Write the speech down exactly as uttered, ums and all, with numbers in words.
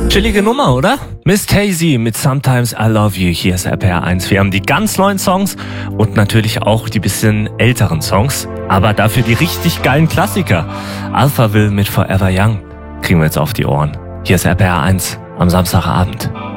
Chillige Nummer, oder? Miss Tazy mit Sometimes I Love You. Hier ist R P R eins. Wir haben die ganz neuen Songs und natürlich auch die bisschen älteren Songs. Aber dafür die richtig geilen Klassiker. Alphaville mit Forever Young kriegen wir jetzt auf die Ohren. Hier ist R P R eins am Samstagabend.